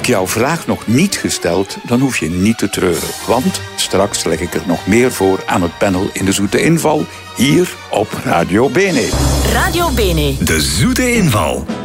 ik jouw vraag nog niet gesteld, dan hoef je niet te treuren. Want straks leg ik er nog meer voor aan het panel in de Zoete Inval, hier op Radio Bene. Radio Bene. De Zoete Inval.